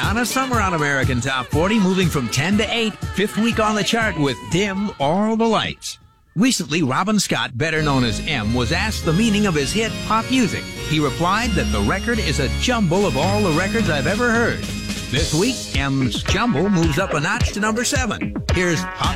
Donna Summer on American Top 40, moving from 10 to 8, fifth week on the chart with Dim All the Lights. Recently, Robin Scott, better known as M, was asked the meaning of his hit, Pop Music. He replied that the record is a jumble of all the records I've ever heard. This week, M's jumble moves up a notch to number 7. Here's Pop